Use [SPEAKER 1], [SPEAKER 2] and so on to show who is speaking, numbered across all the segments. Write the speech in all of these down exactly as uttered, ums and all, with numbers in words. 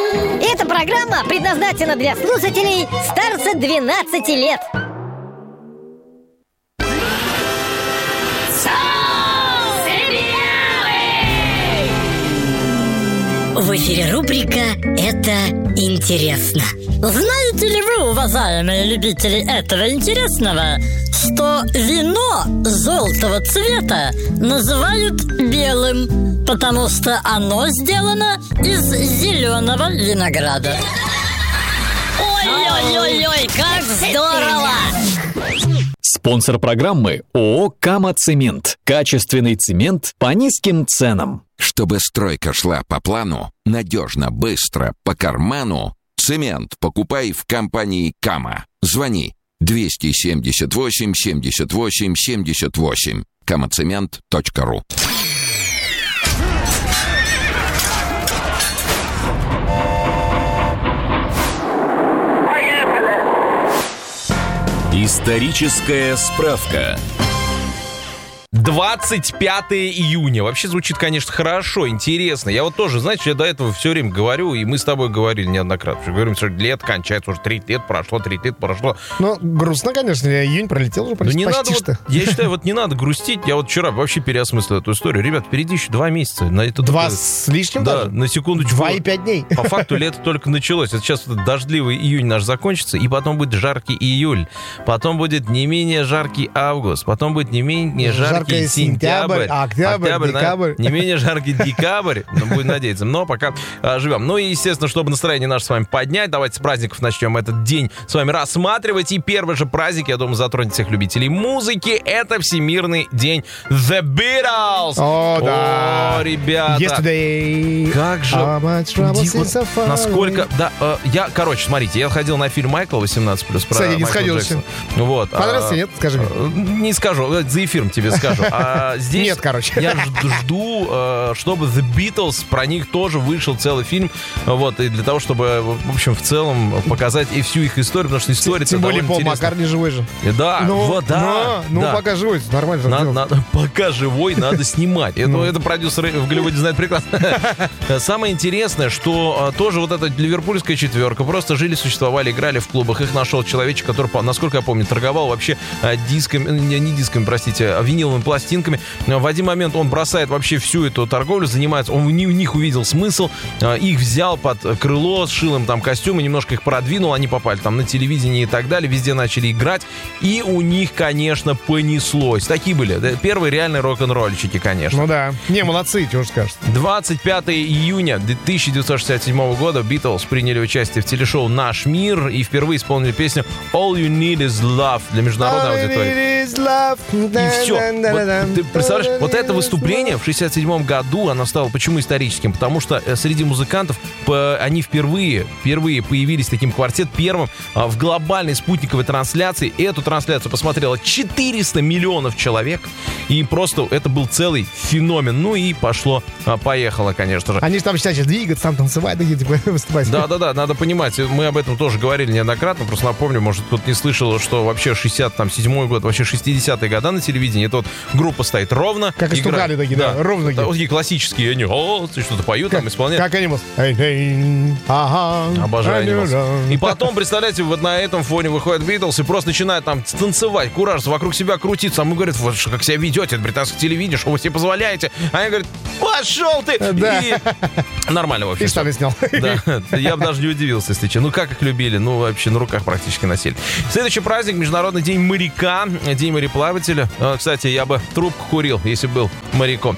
[SPEAKER 1] Эта программа предназначена для слушателей старше двенадцати лет. В эфире рубрика «Это интересно».
[SPEAKER 2] Знаете ли вы, уважаемые любители этого интересного, что вино желтого цвета называют белым, потому что оно сделано из зеленого винограда?
[SPEAKER 1] Ой-ой-ой, как здорово!
[SPEAKER 3] Спонсор программы ООО «Кама-Цемент». Качественный цемент по низким ценам.
[SPEAKER 4] Чтобы стройка шла по плану, надежно, быстро, по карману, цемент покупай в компании «Кама». Звони двести семьдесят восемь семьдесят восемь семьдесят восемь. камацемент точка ру.
[SPEAKER 3] Историческая справка.
[SPEAKER 5] двадцать пятого июня. Вообще звучит, конечно, хорошо, интересно. Я вот тоже, знаете, я до этого все время говорю, и мы с тобой говорили неоднократно. Говорим, что лет кончается, уже тридцать лет прошло, тридцать лет прошло.
[SPEAKER 6] Ну, грустно, конечно, июнь пролетел уже почти,
[SPEAKER 5] не
[SPEAKER 6] почти
[SPEAKER 5] надо,
[SPEAKER 6] что.
[SPEAKER 5] Вот, я считаю, вот не надо грустить. Я вот вчера вообще переосмыслил эту историю. Ребят, впереди еще два месяца. На это
[SPEAKER 6] Два
[SPEAKER 5] только...
[SPEAKER 6] с лишним
[SPEAKER 5] Да,
[SPEAKER 6] даже?
[SPEAKER 5] на секундочку.
[SPEAKER 6] Два и пять дней.
[SPEAKER 5] По факту лето только началось. Это сейчас вот дождливый июнь наш закончится, и потом будет жаркий июль. Потом будет не менее жаркий август. Потом будет не менее жаркий
[SPEAKER 6] Жаркий
[SPEAKER 5] сентябрь.
[SPEAKER 6] Октябрь,
[SPEAKER 5] Октябрь,
[SPEAKER 6] декабрь.
[SPEAKER 5] да, не менее жаркий декабрь. Ну, будем надеяться. Но пока а, живем. Ну и, естественно, чтобы настроение наше с вами поднять, давайте с праздников начнем этот день с вами рассматривать. И первый же праздник, я думаю, затронет всех любителей музыки. Это Всемирный день The Beatles.
[SPEAKER 6] О, да.
[SPEAKER 5] О, ребята.
[SPEAKER 6] Yesterday.
[SPEAKER 5] Как же...
[SPEAKER 6] How much trouble
[SPEAKER 5] Ди-
[SPEAKER 6] since
[SPEAKER 5] вот
[SPEAKER 6] I found
[SPEAKER 5] насколько...
[SPEAKER 6] you.
[SPEAKER 5] Да, э, я, короче, смотрите, я ходил на фильм «Майкл» восемнадцать плюс про
[SPEAKER 6] Кстати, не
[SPEAKER 5] Майкла
[SPEAKER 6] сходил
[SPEAKER 5] Джексона.
[SPEAKER 6] еще.
[SPEAKER 5] Вот.
[SPEAKER 6] Понравился,
[SPEAKER 5] а,
[SPEAKER 6] нет? Скажи мне.
[SPEAKER 5] э, Не скажу, э, за эфиром тебе скажу. А здесь
[SPEAKER 6] Нет, короче.
[SPEAKER 5] я жду, жду, э, чтобы The Beatles, про них тоже вышел целый фильм. Вот, и для того, чтобы, в общем, в целом показать и всю их историю, потому что история
[SPEAKER 6] Тем более Пол Маккартни живой же.
[SPEAKER 5] Да,
[SPEAKER 6] Ну,
[SPEAKER 5] вот, да.
[SPEAKER 6] Ну,
[SPEAKER 5] да.
[SPEAKER 6] пока живой, нормально. же
[SPEAKER 5] Надо,
[SPEAKER 6] сделал.
[SPEAKER 5] надо, пока живой, надо снимать. Это,
[SPEAKER 6] Ну.
[SPEAKER 5] это продюсеры в Голливуде знают прекрасно. Самое интересное, что а, тоже вот эта ливерпульская четверка просто жили, существовали, играли в клубах. Их нашел человечек, который, по- насколько я помню, торговал вообще а, дисками, не, не дисками, простите, а виниловыми пластинками. В один момент он бросает вообще всю эту торговлю, занимается, он в ни- в них увидел смысл, а, их взял под крыло, сшил им там костюмы, немножко их продвинул, они попали там на телевидение и так далее, везде начали играть, и у них, конечно, понеслось. Такие были, да, первые реальные рок-н-ролльщики, конечно.
[SPEAKER 6] Ну да. Не, молодцы, чего ж скажешь.
[SPEAKER 5] двадцать пятого июня тысяча девятьсот шестьдесят седьмого года Beatles приняли участие в телешоу «Наш мир» и впервые исполнили песню «All You Need Is Love» для международной аудитории. И все. Вот, ты представляешь, вот это выступление в шестьдесят седьмом году, оно стало почему историческим? Потому что э, среди музыкантов по, они впервые, впервые появились таким квартет первым а, в глобальной спутниковой трансляции. Эту трансляцию посмотрело четыреста миллионов человек. И просто это был целый феномен. Ну и пошло, а, поехало, конечно же.
[SPEAKER 6] Они же там сейчас двигаться, там танцевать, такие, типа, выступать.
[SPEAKER 5] Да-да-да, надо понимать, мы об этом тоже говорили неоднократно, просто напомню, может, кто-то не слышал, что вообще шестьдесят седьмой год, вообще шестидесятые года на телевидении, это вот группа стоит ровно.
[SPEAKER 6] Как истуканы такие, да, ровно такие.
[SPEAKER 5] Да, вот такие классические, они о, что-то поют, там исполняют.
[SPEAKER 6] Как Animals. Эй, эй, ага.
[SPEAKER 5] Обожаю
[SPEAKER 6] Animals.
[SPEAKER 5] Animals. И потом, представляете, вот на этом фоне выходят Битлз и просто начинают там танцевать, куражиться, вокруг себя крутиться. А мы говорим, вот что, как себя ведете, это британское телевидение, что вы себе позволяете. А они говорят, пошел ты!
[SPEAKER 6] Да.
[SPEAKER 5] И нормально вообще.
[SPEAKER 6] И штаны снял.
[SPEAKER 5] Да, я бы даже не удивился, если честно. Ну, как их любили? Ну, вообще, на руках практически носили. Следующий праздник — Международный день моряка, день мореплавателя. А, кстати, я бы трубку курил, если был моряком.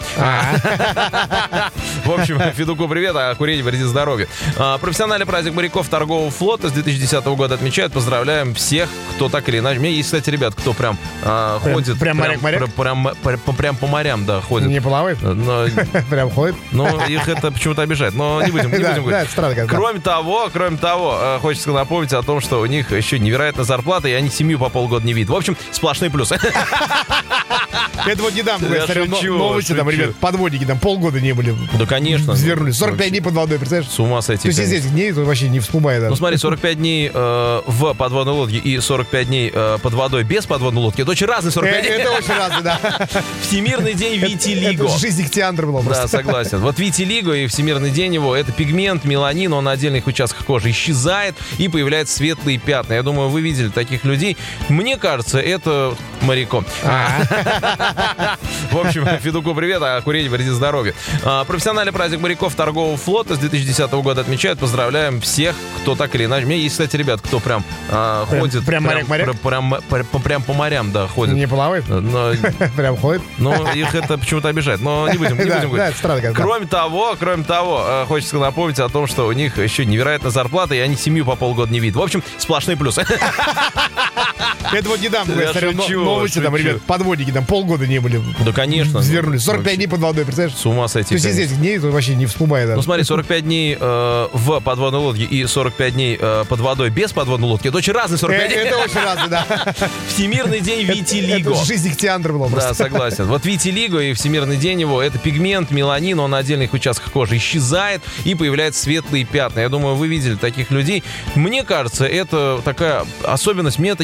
[SPEAKER 5] В общем, Федуку привет, а курение вредит здоровью. А, профессиональный праздник моряков торгового флота с две тысячи десятого года отмечают. Поздравляем всех, кто так или иначе. У меня есть, кстати, ребят, кто прям, а,
[SPEAKER 6] Прям-
[SPEAKER 5] ходит.
[SPEAKER 6] прям моряк-моряк?
[SPEAKER 5] Прям, прям, прям, прям по морям, да, ходит.
[SPEAKER 6] Не плавает?
[SPEAKER 5] Но,
[SPEAKER 6] Прям ходит?
[SPEAKER 5] но их это почему-то обижает. Но не будем, не
[SPEAKER 6] Да,
[SPEAKER 5] будем
[SPEAKER 6] да,
[SPEAKER 5] говорить.
[SPEAKER 6] это странно, конечно.
[SPEAKER 5] Кроме того, кроме того, э, хочется напомнить о том, что у них еще невероятная зарплата, и они семью по полгода не видят. В общем, сплошные плюсы.
[SPEAKER 6] Это вот недавно, я
[SPEAKER 5] Я
[SPEAKER 6] смотрел но-
[SPEAKER 5] шучу,
[SPEAKER 6] новости, там,
[SPEAKER 5] шучу.
[SPEAKER 6] ребят, подводники там полгода не были.
[SPEAKER 5] Да, конечно.
[SPEAKER 6] Взвернулись. сорок пять дней под водой, представляешь?
[SPEAKER 5] С ума сойти.
[SPEAKER 6] То есть из
[SPEAKER 5] конечно.
[SPEAKER 6] этих дней это вообще не всплывает.
[SPEAKER 5] Ну смотри, сорок пять дней э, в подводной лодке и сорок пять дней э, под водой без подводной лодки. Это очень разные сорок пять дней.
[SPEAKER 6] Это очень разно, да.
[SPEAKER 5] Всемирный день витилиго.
[SPEAKER 6] Это жизнь ихтиандра была
[SPEAKER 5] Да,
[SPEAKER 6] просто.
[SPEAKER 5] согласен. Вот витилиго и Всемирный день его — это пигмент, меланин, он на отдельных участках кожи исчезает и появляются светлые пятна. Я думаю, вы видели таких людей. Мне кажется, это моряком. В общем, Федуку привет, а курение вредит здоровью. А, Профессиональный праздник моряков торгового флота с две тысячи десятого года отмечают. Поздравляем всех, кто так или иначе. У меня есть, кстати, ребят, кто прям а,
[SPEAKER 6] Прям-
[SPEAKER 5] ходит.
[SPEAKER 6] прям моряк-моряк?
[SPEAKER 5] Прям, прям, прям- прям по морям, да, ходит.
[SPEAKER 6] Не плавает?
[SPEAKER 5] Но,
[SPEAKER 6] Прям ходит.
[SPEAKER 5] но их это почему-то обижает. Но не будем, не
[SPEAKER 6] Да,
[SPEAKER 5] будем говорить.
[SPEAKER 6] да, это странно как-то.
[SPEAKER 5] Кроме того, кроме того, э, хочется напомнить о том, что у них еще невероятная зарплата, и они семью по полгода не видят. В общем, сплошные плюсы.
[SPEAKER 6] Это вот недавно,
[SPEAKER 5] Я
[SPEAKER 6] я смотрел но-
[SPEAKER 5] шучу,
[SPEAKER 6] новости, там,
[SPEAKER 5] шучу.
[SPEAKER 6] ребят, подводники там полгода не были.
[SPEAKER 5] Да, конечно.
[SPEAKER 6] Взвернулись. сорок пять дней под водой, представляешь?
[SPEAKER 5] С ума сойти.
[SPEAKER 6] То есть из
[SPEAKER 5] конечно.
[SPEAKER 6] этих дней это вообще не всплывает.
[SPEAKER 5] Ну смотри, сорок пять дней э, в подводной лодке и сорок пять дней э, под водой без подводной лодки. Это очень разные сорок пять дней.
[SPEAKER 6] Это очень разно, да.
[SPEAKER 5] Всемирный день витилиго.
[SPEAKER 6] Это жизнь ихтиандра была
[SPEAKER 5] Да,
[SPEAKER 6] просто.
[SPEAKER 5] согласен. Вот витилиго и Всемирный день его — это пигмент, меланин, он на отдельных участках кожи исчезает и появляются светлые пятна. Я думаю, вы видели таких людей. Мне кажется, это такая особенность. Мне